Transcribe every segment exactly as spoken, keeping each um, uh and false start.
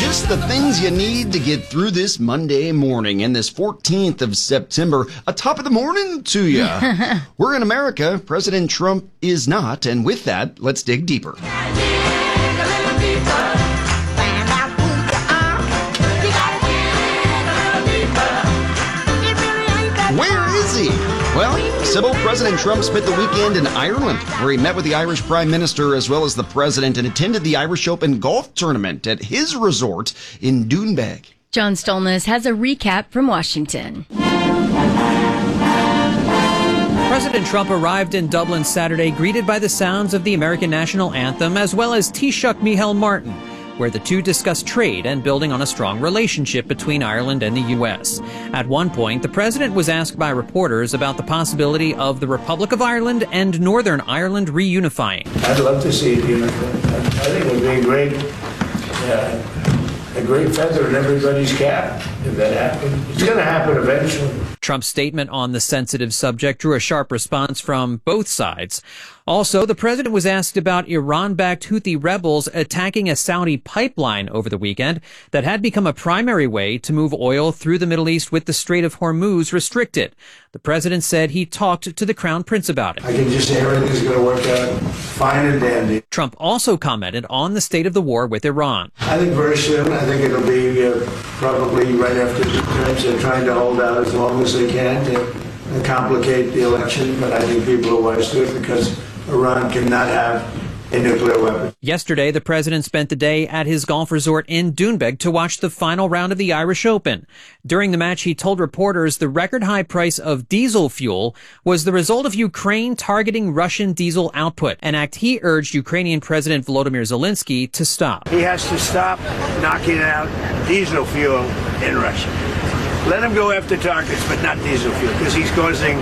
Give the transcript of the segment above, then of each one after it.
Just the things you need to get through this Monday morning and this fourteenth of September. A top of the morning to you. We're in America. President Trump is not. And with that, let's dig deeper. Where is he? Well, Sybil, President Trump spent the weekend in Ireland, where he met with the Irish Prime Minister as well as the President and attended the Irish Open golf tournament at his resort in Doonbeg. John Stolnis has a recap from Washington. President Trump arrived in Dublin Saturday, greeted by the sounds of the American national anthem, as well as Taoiseach Micheál Martin, where the two discussed trade and building on a strong relationship between Ireland and the U S. At one point, the president was asked by reporters about the possibility of the Republic of Ireland and Northern Ireland reunifying. I'd love to see it unified. I think it would be a great, uh, a great feather in everybody's cap if that happened. It's going to happen eventually. Trump's statement on the sensitive subject drew a sharp response from both sides. Also, the president was asked about Iran-backed Houthi rebels attacking a Saudi pipeline over the weekend that had become a primary way to move oil through the Middle East with the Strait of Hormuz restricted. The president said he talked to the Crown Prince about it. I can just say everything's going to work out fine and dandy. Trump also commented on the state of the war with Iran. I think very soon, I think it'll be uh, probably right after the midterms. They're trying to hold out as long as they can to complicate the election, but I think people are wise to it because Iran cannot have a nuclear weapon. Yesterday, the president spent the day at his golf resort in Doonbeg to watch the final round of the Irish Open. During the match, he told reporters the record high price of diesel fuel was the result of Ukraine targeting Russian diesel output, an act he urged Ukrainian President Volodymyr Zelensky to stop. He has to stop knocking out diesel fuel in Russia. Let him go after targets, but not diesel fuel, because he's causing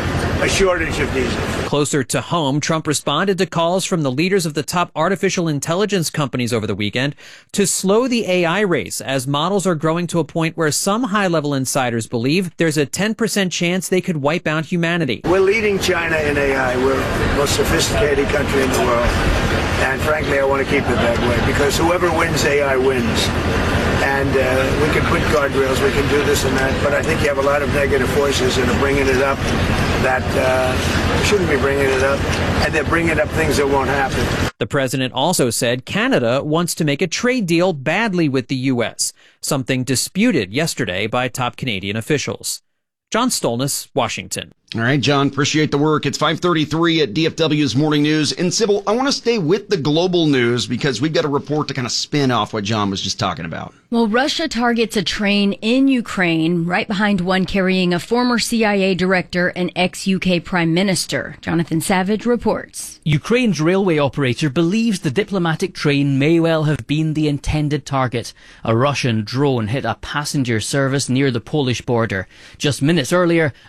a shortage of diesel. Closer to home, Trump responded to calls from the leaders of the top artificial intelligence companies over the weekend to slow the A I race as models are growing to a point where some high-level insiders believe there's a ten percent chance they could wipe out humanity. We're leading China in A I. We're the most sophisticated country in the world. And frankly, I want to keep it that way because whoever wins A I wins. And uh, we can put guardrails, we can do this and that, but I think you have a lot of negative forces that are bringing it up that uh, shouldn't be bringing it up, and they're bringing up things that won't happen. The president also said Canada wants to make a trade deal badly with the U S, something disputed yesterday by top Canadian officials. John Stolnis, Washington. All right, John, appreciate the work. It's five thirty-three at D F W's Morning News. And Sybil, I want to stay with the global news because we've got a report to kind of spin off what John was just talking about. Well, Russia targets a train in Ukraine, right behind one carrying a former C I A director and ex-U K Prime Minister. Jonathan Savage reports. Ukraine's railway operator believes the diplomatic train may well have been the intended target. A Russian drone hit a passenger service near the Polish border. Just minutes earlier,